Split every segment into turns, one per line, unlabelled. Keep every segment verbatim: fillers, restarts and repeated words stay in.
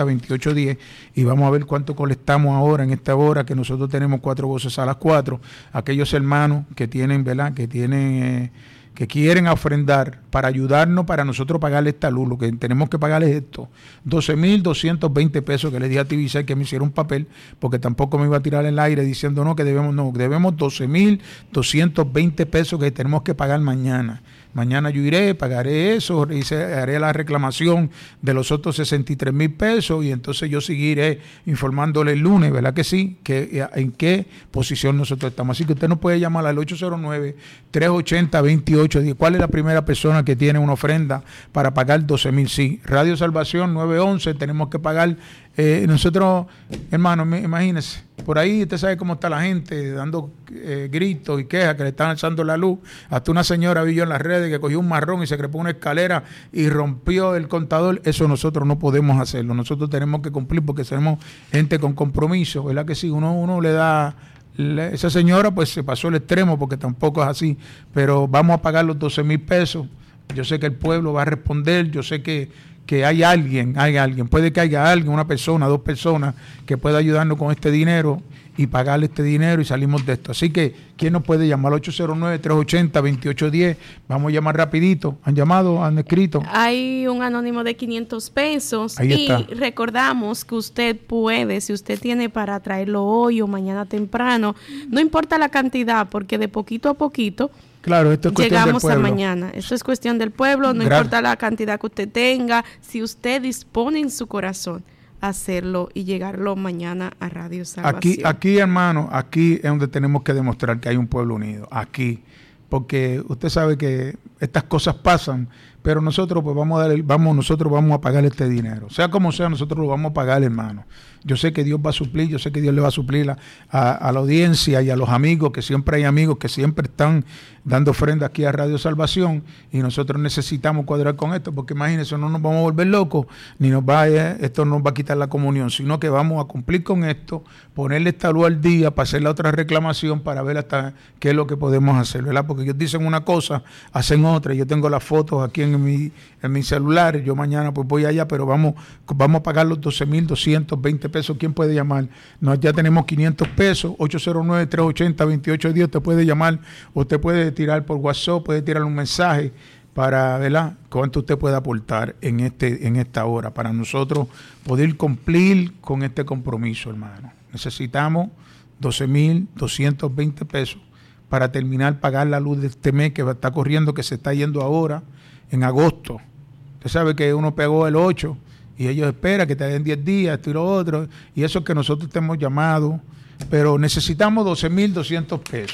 ochenta, veintiocho diez, y vamos a ver cuánto colectamos ahora, en esta hora, que nosotros tenemos cuatro voces a las cuatro. Aquellos hermanos que tienen, ¿verdad?, que tienen... Eh, que quieren ofrendar para ayudarnos, para nosotros pagarle esta luz. Lo que tenemos que pagar es esto, doce mil doscientos veinte pesos, que le dije a T V seis que me hiciera un papel, porque tampoco me iba a tirar en el aire diciendo no, que debemos, no, debemos doce mil doscientos veinte pesos que tenemos que pagar mañana. Mañana yo iré, pagaré eso, haré la reclamación de los otros sesenta y tres mil pesos, y entonces yo seguiré informándole el lunes, ¿verdad que sí?, que en qué posición nosotros estamos. Así que usted nos puede llamar al ocho cero nueve, tres ochenta, veintiocho diez. ¿Cuál es la primera persona que tiene una ofrenda para pagar doce mil? Sí, Radio Salvación nueve once, tenemos que pagar. Eh, nosotros, hermano, imagínense, por ahí usted sabe cómo está la gente dando eh, gritos y quejas que le están alzando la luz. Hasta una señora vi yo en las redes que cogió un marrón y se crepó una escalera y rompió el contador. Eso nosotros no podemos hacerlo. Nosotros tenemos que cumplir porque somos gente con compromiso, ¿verdad que sí? Uno, uno le da... Le, esa señora pues se pasó el extremo porque tampoco es así, pero vamos a pagar los doce mil pesos. Yo sé que el pueblo va a responder, yo sé que que hay alguien, hay alguien, puede que haya alguien, una persona, dos personas que pueda ayudarnos con este dinero y pagarle este dinero y salimos de esto. Así que, ¿quién nos puede llamar? ocho cero nueve, tres ochenta, veintiocho diez. Vamos a llamar rapidito. ¿Han llamado? ¿Han escrito?
Hay un anónimo de quinientos pesos.
Ahí
y
está.
Recordamos que usted puede, si usted tiene para traerlo hoy o mañana temprano, no importa la cantidad, porque de poquito a poquito
claro, esto es cuestión
llegamos
del
a
pueblo.
mañana. Eso es cuestión del pueblo, no
Gra-
importa la cantidad que usted tenga. Si usted dispone en su corazón hacerlo y llegarlo mañana a Radio Salvación.
Aquí, aquí, hermano, aquí es donde tenemos que demostrar que hay un pueblo unido. Aquí, porque usted sabe que estas cosas pasan, pero nosotros pues vamos a dar el, vamos, nosotros vamos a pagar este dinero. Sea como sea, nosotros lo vamos a pagar, hermano. Yo sé que Dios va a suplir, yo sé que Dios le va a suplir a, a, a la audiencia y a los amigos, que siempre hay amigos que siempre están dando ofrenda aquí a Radio Salvación, y nosotros necesitamos cuadrar con esto, porque imagínense, no nos vamos a volver locos, ni nos va a, esto nos va a quitar la comunión, sino que vamos a cumplir con esto, ponerle esta luz al día para hacer la otra reclamación, para ver hasta qué es lo que podemos hacer, ¿verdad? Porque ellos dicen una cosa, hacen otra. Yo tengo las fotos aquí en mi, en mi celular, yo mañana pues voy allá, pero vamos, vamos a pagar los doce mil doscientos veinte pesos. ¿Quién puede llamar? No, ya tenemos quinientos pesos, ocho cero nueve, tres ochenta, veintiocho diez. Usted puede llamar, usted puede tirar por WhatsApp, puede tirar un mensaje para, ¿verdad?, cuánto usted puede aportar en este en esta hora para nosotros poder cumplir con este compromiso, hermano. Necesitamos doce mil doscientos veinte pesos para terminar pagar la luz de este mes que está corriendo, que se está yendo ahora en agosto. Usted sabe que uno pegó el ocho y ellos esperan que te den diez días, esto y lo otro, y eso es que nosotros te hemos llamado, pero necesitamos doce mil doscientos pesos.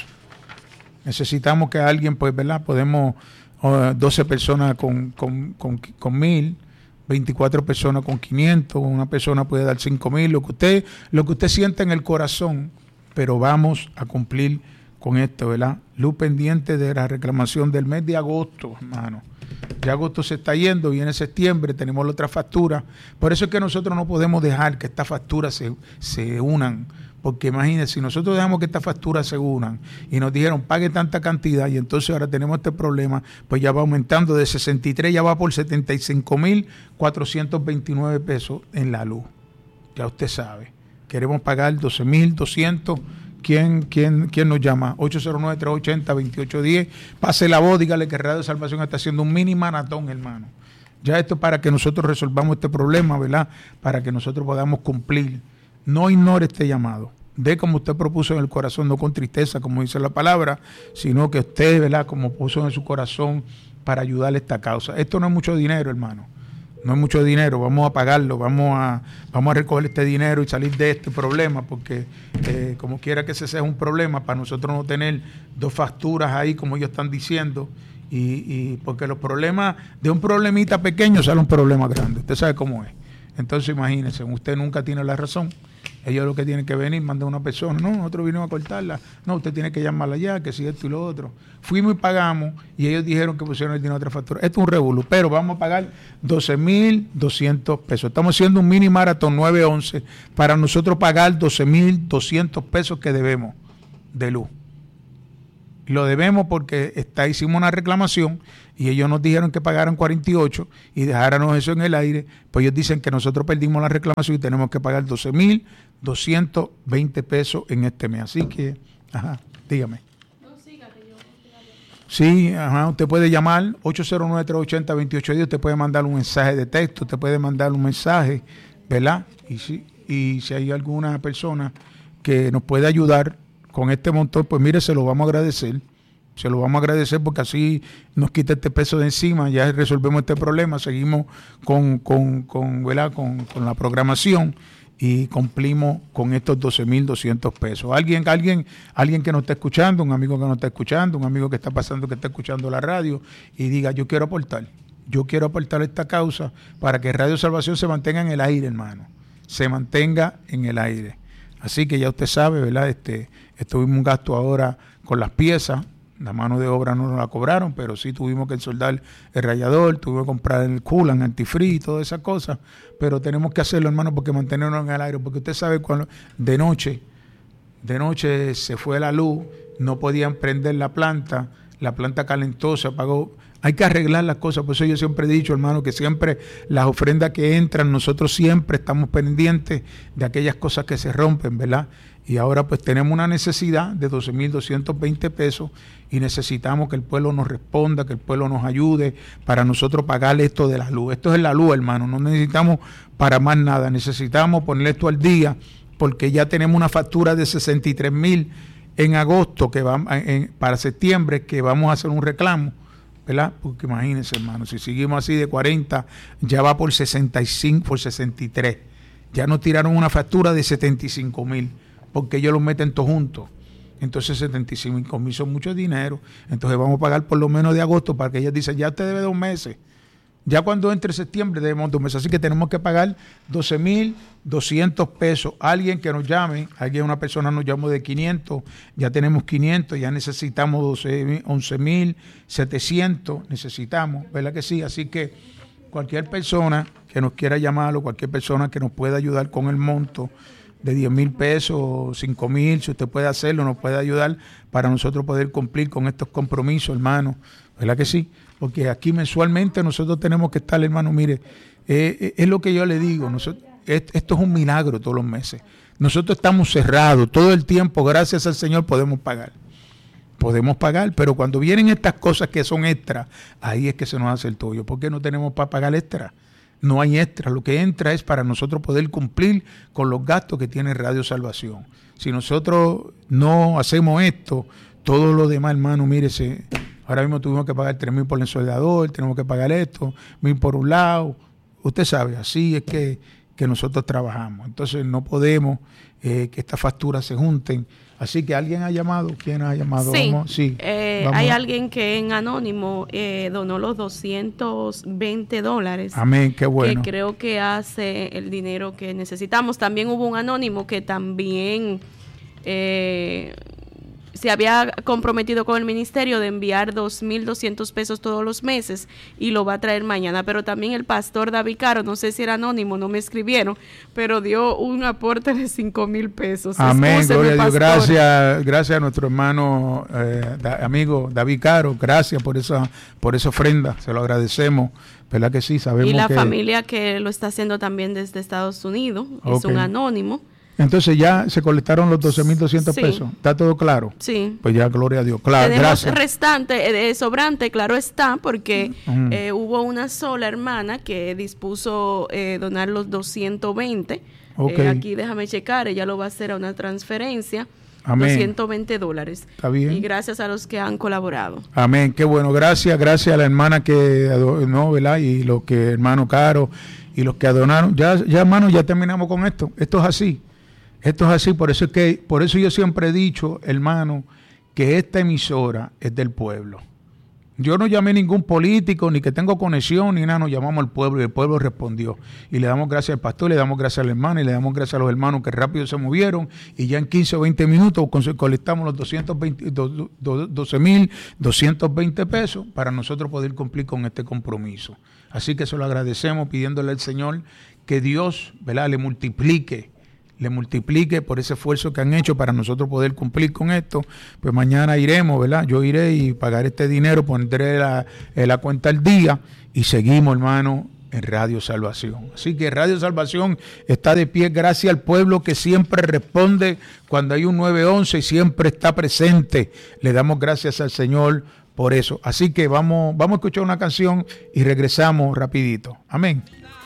Necesitamos que alguien, pues, ¿verdad? Podemos, uh, doce personas con, con, con, con mil, veinticuatro personas con quinientos, una persona puede dar cinco mil, lo que usted, lo que usted sienta en el corazón, pero vamos a cumplir con esto, ¿verdad? Luz pendiente de la reclamación del mes de agosto, hermano. Ya agosto se está yendo, viene septiembre, tenemos la otra factura. Por eso es que nosotros no podemos dejar que estas facturas se, se unan. Porque imagínense, si nosotros dejamos que estas facturas se unan y nos dijeron pague tanta cantidad y entonces ahora tenemos este problema, pues ya va aumentando de sesenta y tres, ya va por setenta y cinco mil cuatrocientos veintinueve pesos en la luz. Ya usted sabe, queremos pagar doce mil doscientos. ¿Quién, quién, ¿Quién nos llama? ocho cero nueve, tres ochenta, veintiocho diez. Pase la voz, dígale que Radio Salvación está haciendo un mini maratón, hermano. Ya esto para que nosotros resolvamos este problema, ¿verdad? Para que nosotros podamos cumplir. No ignore este llamado. De como usted propuso en el corazón, no con tristeza, como dice la palabra, sino que usted, ¿verdad?, como puso en su corazón para ayudarle a esta causa. Esto no es mucho dinero, hermano. No es mucho dinero, vamos a pagarlo, vamos a vamos a recoger este dinero y salir de este problema, porque eh, como quiera que ese sea un problema, para nosotros no tener dos facturas ahí, como ellos están diciendo, y, y porque los problemas, de un problemita pequeño sale un problema grande, usted sabe cómo es. Entonces imagínense, usted nunca tiene la razón. Ellos lo que tienen que venir, mandar una persona, no, nosotros vinimos a cortarla, no, usted tiene que llamarla ya, que si esto y lo otro. Fuimos y pagamos, y ellos dijeron que pusieron el dinero a otra factura. Esto es un revolú, pero vamos a pagar doce mil doscientos pesos. Estamos haciendo un mini maratón nueve once para nosotros pagar doce mil doscientos pesos que debemos de luz. Lo debemos porque está, hicimos una reclamación y ellos nos dijeron que pagaran cuarenta y ocho y dejáramos eso en el aire. Pues ellos dicen que nosotros perdimos la reclamación y tenemos que pagar doce mil doscientos veinte pesos en este mes. Así que, ajá, dígame. Sí, ajá, usted puede llamar ocho cero nueve, tres ocho cero, dos ocho uno cero, usted puede mandar un mensaje de texto, usted puede mandar un mensaje, ¿verdad? Y si, y si hay alguna persona que nos puede ayudar con este montón, pues mire, se lo vamos a agradecer, se lo vamos a agradecer porque así nos quita este peso de encima, ya resolvemos este problema, seguimos con, con, con, ¿verdad? con, con la programación y cumplimos con estos doce mil doscientos pesos. Alguien, alguien, alguien que nos está escuchando, un amigo que nos está escuchando, un amigo que está pasando, que está escuchando la radio y diga, yo quiero aportar, yo quiero aportar esta causa para que Radio Salvación se mantenga en el aire, hermano, se mantenga en el aire. Así que ya usted sabe, ¿verdad? Este, tuvimos un gasto ahora con las piezas, la mano de obra no nos la cobraron, pero sí tuvimos que soldar el rallador, tuvimos que comprar el coolant, antifreeze, todas esas cosas, pero tenemos que hacerlo, hermano, porque mantenernos en el aire, porque usted sabe cuando de noche, de noche se fue la luz, no podían prender la planta, la planta calentó, se apagó. Hay que arreglar las cosas, por eso yo siempre he dicho, hermano, que siempre las ofrendas que entran, nosotros siempre estamos pendientes de aquellas cosas que se rompen, ¿verdad? Y ahora pues tenemos una necesidad de doce mil doscientos veinte pesos y necesitamos que el pueblo nos responda, que el pueblo nos ayude para nosotros pagar esto de la luz. Esto es la luz, hermano, no necesitamos para más nada, necesitamos poner esto al día porque ya tenemos una factura de sesenta y tres mil en agosto que va, en, para septiembre que vamos a hacer un reclamo, ¿verdad? Porque imagínense, hermano, si seguimos así de cuarenta, ya va por sesenta y cinco, por sesenta y tres. Ya nos tiraron una factura de setenta y cinco mil, porque ellos los meten todos juntos. Entonces setenta y cinco mil son mucho dinero. Entonces vamos a pagar por lo menos de agosto para que ellos dicen, ya usted debe dos meses. Ya cuando entre septiembre debemos dos meses. Así que tenemos que pagar doce mil doscientos pesos. Alguien que nos llame, alguien, una persona nos llamó de quinientos, ya tenemos quinientos, ya necesitamos once mil setecientos, necesitamos, ¿verdad que sí? Así que cualquier persona que nos quiera llamar o cualquier persona que nos pueda ayudar con el monto de diez mil pesos, cinco mil, si usted puede hacerlo, nos puede ayudar para nosotros poder cumplir con estos compromisos, hermano, ¿verdad que sí? Porque aquí mensualmente nosotros tenemos que estar, hermano, mire, eh, eh, es lo que yo le digo, nosotros, es, esto es un milagro todos los meses. Nosotros estamos cerrados, todo el tiempo, gracias al Señor, podemos pagar. Podemos pagar, pero cuando vienen estas cosas que son extras, ahí es que se nos hace el tollo. ¿Por qué no tenemos para pagar extra? No hay extra, lo que entra es para nosotros poder cumplir con los gastos que tiene Radio Salvación. Si nosotros no hacemos esto, todo lo demás, hermano, mírese, ahora mismo tuvimos que pagar tres mil por el soldador, tenemos que pagar esto, mil por un lado. Usted sabe, así es que, que nosotros trabajamos. Entonces no podemos eh, que estas facturas se junten. Así que alguien ha llamado, ¿quién ha llamado?
Sí,
vamos, sí
eh,
vamos.
Hay alguien que en anónimo eh, donó los doscientos veinte dólares.
Amén, qué bueno.
Que creo que hace el dinero que necesitamos. También hubo un anónimo que también eh, se había comprometido con el ministerio de enviar dos mil doscientos pesos todos los meses y lo va a traer mañana. Pero también el pastor David Caro, no sé si era anónimo, no me escribieron, pero dio un aporte de cinco mil pesos.
Amén,
Excúseme,
gloria a Dios.
pastor.
Gracias, gracias a nuestro hermano, eh, da, amigo David Caro, gracias por esa, por esa ofrenda, se lo agradecemos, ¿verdad que sí? Sabemos
y la
que...
familia que lo está haciendo también desde Estados Unidos,
Okay.
es un anónimo.
Entonces ya se colectaron los doce mil doscientos
Sí.
pesos. ¿Está todo claro?
Sí.
Pues ya, gloria a Dios. Claro,
Tenemos
gracias.
restante, eh, sobrante, claro está, porque
Mm.
eh, hubo una sola hermana que dispuso eh, donar los doscientos veinte.
Ok.
Eh, aquí déjame checar, ella lo va a hacer a una transferencia.
Amén.
doscientos veinte dólares.
Está bien.
Y gracias a los que han colaborado.
Amén, qué bueno. Gracias, gracias a la hermana que no, ¿verdad? Y los que, hermano Caro, y los que donaron. Ya, ya, hermano, ya terminamos con esto. Esto es así. Esto es así, por eso es que, por eso yo siempre he dicho, hermano, que esta emisora es del pueblo. Yo no llamé a ningún político, ni que tengo conexión, ni nada, nos llamamos al pueblo y el pueblo respondió. Y le damos gracias al pastor, le damos gracias al hermano y le damos gracias a los hermanos que rápido se movieron y ya en quince o veinte minutos colectamos los doscientos veinte, doce mil doscientos veinte pesos para nosotros poder cumplir con este compromiso. Así que se lo agradecemos pidiéndole al Señor que Dios, ¿verdad?, le multiplique le multiplique por ese esfuerzo que han hecho para nosotros poder cumplir con esto. Pues mañana iremos, ¿verdad? Yo iré y pagaré este dinero, pondré la, la cuenta al día y seguimos, hermano, en Radio Salvación. Así que Radio Salvación está de pie gracias al pueblo que siempre responde cuando hay un nueve once y siempre está presente. Le damos gracias al Señor por eso. Así que vamos, vamos a escuchar una canción y regresamos rapidito. Amén.